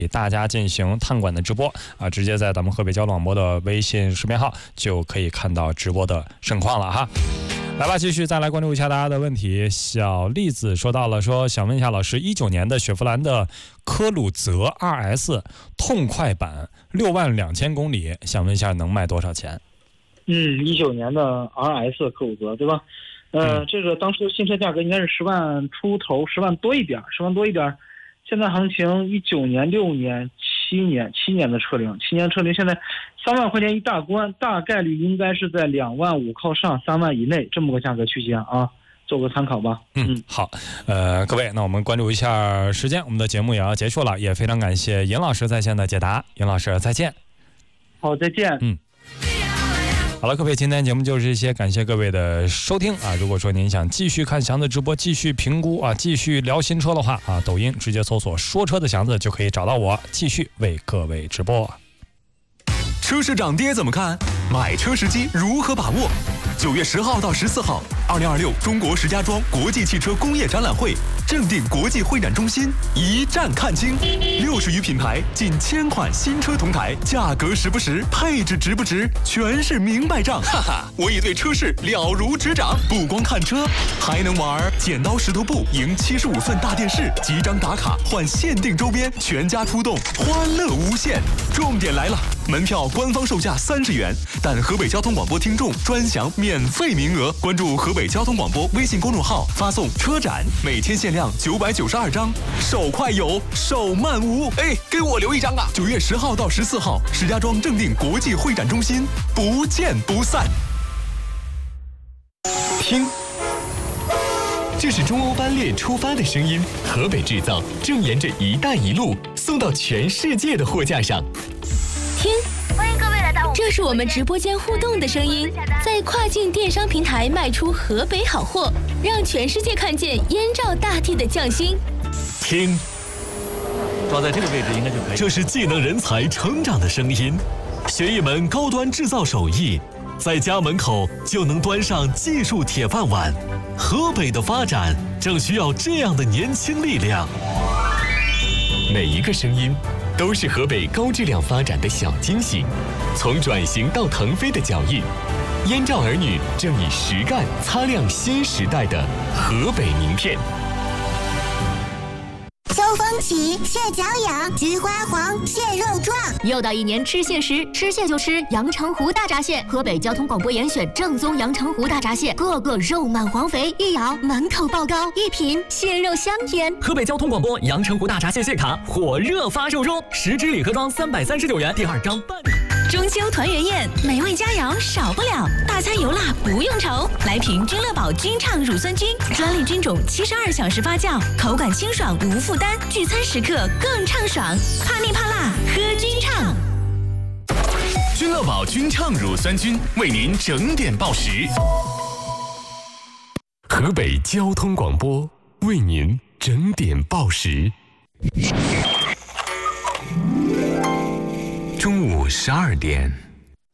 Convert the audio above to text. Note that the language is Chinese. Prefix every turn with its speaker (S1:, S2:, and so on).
S1: 给大家进行探馆的直播啊，直接在咱们河北交通广播的微信视频号就可以看到直播的盛况了哈。来吧，继续再来关注一下大家的问题。小栗子说到了，说想问一下老师，19年的雪佛兰的科鲁泽 RS 痛快版62000公里，想问一下能卖多少钱
S2: ？19年的 RS 科鲁泽对吧？这个当时新车价格应该是10万出头，10万多一点。现在行情19年、6年、7年的车龄，7年车龄现在3万块钱一大关，大概率应该是在2万5靠上，3万以内这么个价格区间啊，做个参考吧。
S1: 好，各位，那我们关注一下时间，我们的节目也要结束了，也非常感谢尹老师在线的解答，尹老师再见。
S2: 好，再见。
S1: 好了，各位，今天节目就是这些，感谢各位的收听啊！如果说您想继续看祥子直播，继续评估啊，继续聊新车的话啊，抖音直接搜索说车的祥子就可以找到我，继续为各位直播。
S3: 车市涨跌怎么看？买车时机如何把握？9月10号到14号，2026中国石家庄国际汽车工业展览会正定国际会展中心一站看清，60余品牌，近1000款新车同台，价格实不实，配置值不值，全是明白账。哈哈，我已对车市了如指掌，不光看车，还能玩剪刀石头布赢75寸大电视，集章打卡换限定周边，全家出动，欢乐无限。重点来了，门票官方售价30元，但河北交通广播听众专享免费名额。关注河北交通广播微信公众号，发送车展，每天限量992张，手快有，手慢无。哎，给我留一张啊！9月10号到14号，石家庄正定国际会展中心，不见不散。
S4: 听，这是中欧班列出发的声音，河北制造正沿着“一带一路”送到全世界的货架上。
S5: 听，欢迎各位来到这是我们直播间互动的声音，在跨境电商平台卖出河北好货，让全世界看见燕赵大地的匠心。
S4: 听，
S6: 抓在这个位置应该就可以。
S4: 这是技能人才成长的声音，学一门高端制造手艺，在家门口就能端上技术铁饭碗。河北的发展正需要这样的年轻力量。每一个声音都是河北高质量发展的小惊喜，从转型到腾飞的脚印，燕赵儿女正以实干擦亮新时代的河北名片。
S7: 秋风起，蟹脚痒，菊花黄，蟹肉壮。
S5: 又到一年吃蟹时，吃蟹就吃阳澄湖大闸蟹。河北交通广播严选正宗阳澄湖大闸蟹，个个肉满黄肥，一咬满口爆膏，一品蟹肉香甜。
S8: 河北交通广播阳澄湖大闸蟹蟹卡火热发售中，10支礼盒装339元，第2张半。
S9: 中秋团圆宴，美味佳肴少不了，大餐油辣不用愁。来瓶君乐宝君畅乳酸菌，专利菌种，72小时发酵，口感清爽无负担，聚餐时刻更畅爽。怕腻怕辣，喝君畅。
S3: 君乐宝君畅乳酸菌为您整点报时。
S4: 河北交通广播为您整点报时。
S3: 中午12点。